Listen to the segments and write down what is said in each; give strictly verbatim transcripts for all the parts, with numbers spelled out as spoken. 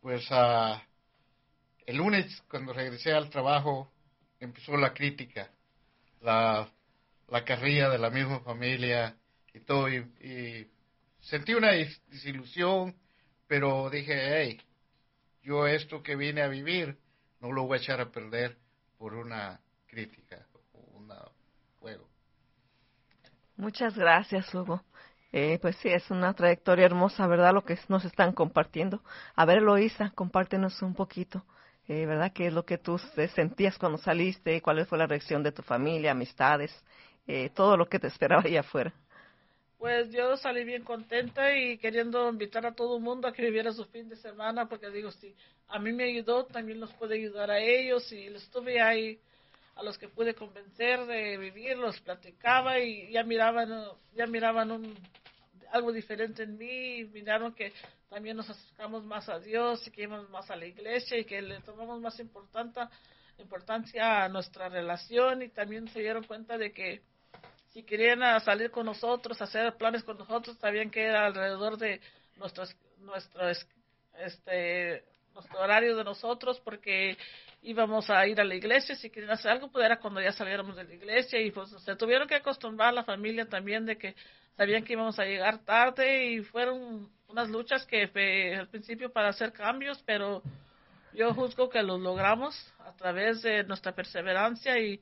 Pues uh, el lunes, cuando regresé al trabajo, empezó la crítica, la, la carrilla de la misma familia y todo. Y, y sentí una desilusión, pero dije, hey, yo esto que vine a vivir no lo voy a echar a perder por una crítica, un juego. Muchas gracias, Hugo. Eh, pues sí, es una trayectoria hermosa, ¿verdad? Lo que nos están compartiendo. A ver, Eloísa, compártenos un poquito, eh, ¿verdad? ¿Qué es lo que tú sentías cuando saliste? ¿Cuál fue la reacción de tu familia, amistades? Eh, todo lo que te esperaba allá afuera. Pues yo salí bien contenta y queriendo invitar a todo el mundo a que viviera su fin de semana, porque digo, si a mí me ayudó, también los puede ayudar a ellos, y les estuve ahí a los que pude convencer de vivir, los platicaba y ya miraban, ya miraban un, algo diferente en mí, y miraron que también nos acercamos más a Dios y que íbamos más a la iglesia y que le tomamos más importancia, importancia a nuestra relación, y también se dieron cuenta de que si querían salir con nosotros, hacer planes con nosotros, sabían que era alrededor de nuestros, nuestro, este, nuestro horario de nosotros, porque íbamos a ir a la iglesia. Si querían hacer algo, pues era cuando ya saliéramos de la iglesia, y pues se tuvieron que acostumbrar a la familia también de que sabían que íbamos a llegar tarde, y fueron unas luchas que fue al principio para hacer cambios, pero yo juzgo que los logramos a través de nuestra perseverancia y,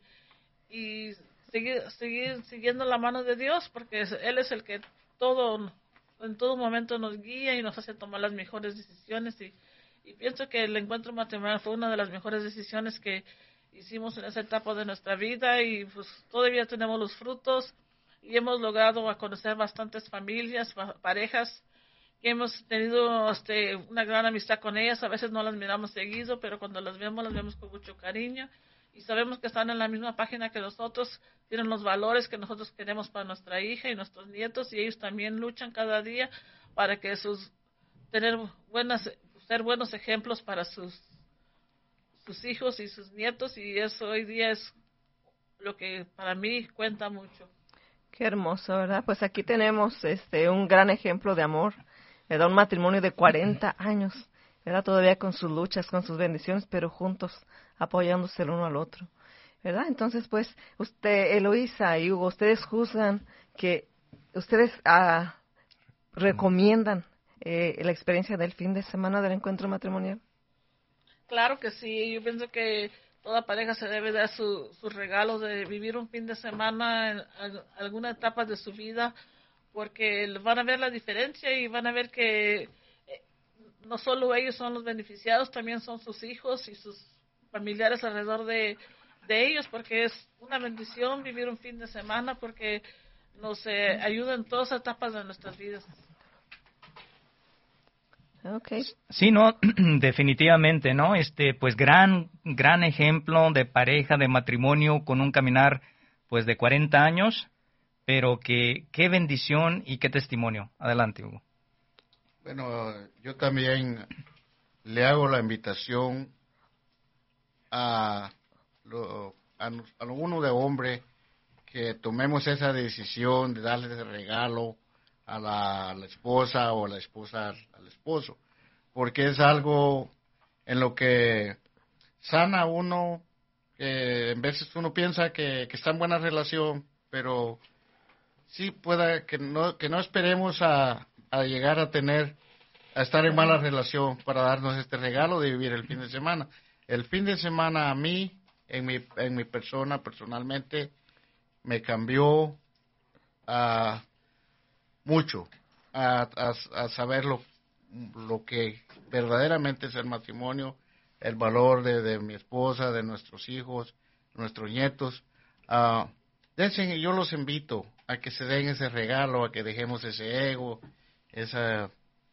y seguir, seguir siguiendo la mano de Dios, porque Él es el que todo en todo momento nos guía y nos hace tomar las mejores decisiones, y, y pienso que el encuentro matrimonial fue una de las mejores decisiones que hicimos en esa etapa de nuestra vida, y pues todavía tenemos los frutos y hemos logrado a conocer bastantes familias, parejas que hemos tenido este, una gran amistad con ellas. A veces no las miramos seguido, pero cuando las vemos, las vemos con mucho cariño, y sabemos que están en la misma página que nosotros, tienen los valores que nosotros queremos para nuestra hija y nuestros nietos, y ellos también luchan cada día para que sus tener buenas ser buenos ejemplos para sus sus hijos y sus nietos, y eso hoy día es lo que para mí cuenta mucho. Qué hermoso, ¿verdad? Pues aquí tenemos este un gran ejemplo de amor, ¿verdad? Un matrimonio de cuarenta años, ¿verdad? Todavía con sus luchas, con sus bendiciones, pero juntos, apoyándose el uno al otro, ¿verdad? Entonces, pues, usted, Eloísa y Hugo, ustedes juzgan que ustedes ah, recomiendan eh, la experiencia del fin de semana del encuentro matrimonial. Claro que sí, yo pienso que toda pareja se debe dar su, su regalo de vivir un fin de semana en, en alguna etapa de su vida, porque van a ver la diferencia y van a ver que eh, no solo ellos son los beneficiados, también son sus hijos y sus familiares alrededor de, de ellos, porque es una bendición vivir un fin de semana, porque nos eh, ayuda en todas etapas de nuestras vidas. Okay. Sí, no, definitivamente, ¿no? Este, pues gran, gran ejemplo de pareja, de matrimonio con un caminar, pues de cuarenta años, pero que, qué bendición y qué testimonio. Adelante, Hugo. Bueno, yo también le hago la invitación a lo, a, a lo uno de hombre que tomemos esa decisión de darle ese regalo a la, a la esposa o a la esposa al, al esposo, porque es algo en lo que sana uno, que en veces uno piensa que, que está en buena relación, pero sí pueda que no que no esperemos a, a llegar a tener a estar en mala relación para darnos este regalo de vivir el fin de semana. El fin de semana a mí, en mi en mi persona, personalmente, me cambió a mucho a, a, a saber lo, lo que verdaderamente es el matrimonio, el valor de, de mi esposa, de nuestros hijos, nuestros nietos. Uh, desen, yo los invito a que se den ese regalo, a que dejemos ese ego, esa,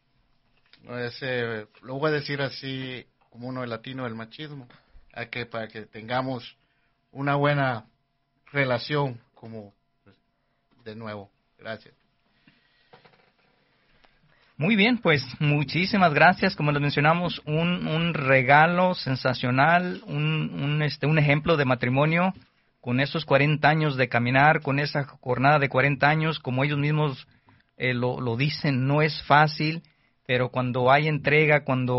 ese, lo voy a decir así como uno de latino, el machismo, a que para que tengamos una buena relación, como de nuevo. Gracias. Muy bien, pues muchísimas gracias. Como les mencionamos, un, un regalo sensacional, un, un, este, un ejemplo de matrimonio con esos cuarenta años de caminar, con esa jornada de cuarenta años, como ellos mismos eh, lo, lo dicen, no es fácil, pero cuando hay entrega, cuando